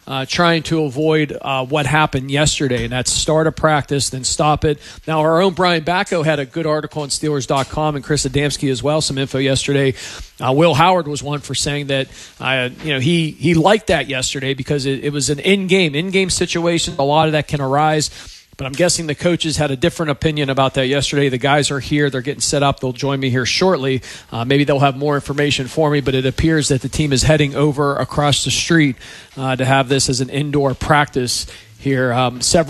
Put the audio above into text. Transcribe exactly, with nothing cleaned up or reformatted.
uh, trying to avoid uh, what happened yesterday, and that's start a practice, then stop it. Now, our own Brian Bacco had a good article on Steelers dot com, and Chris Adamski as well, some info yesterday. Uh, Will Howard was one for saying that uh, you know he he liked that yesterday because it, it was an in-game, in-game situation. A lot of that can arise. But I'm guessing the coaches had a different opinion about that yesterday. The guys are here. They're getting set up. They'll join me here shortly. Uh, maybe they'll have more information for me, but it appears that the team is heading over across the street uh, to have this as an indoor practice here. Um, several